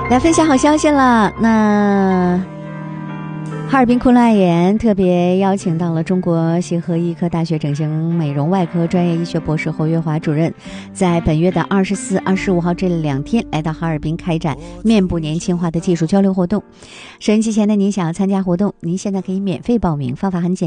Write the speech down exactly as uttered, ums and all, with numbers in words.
来分享好消息了，那哈尔滨昆仑爱研特别邀请到了中国协和医科大学整形美容外科专业医学博士侯月华主任，在本月的二十四、二十五号这两天来到哈尔滨开展面部年轻化的技术交流活动。收音机前的您想要参加活动，您现在可以免费报名，方法很简单。